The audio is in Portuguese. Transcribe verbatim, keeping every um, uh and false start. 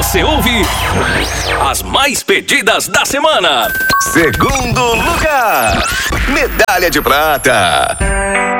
você ouve as mais pedidas da semana. Segundo lugar, medalha de prata.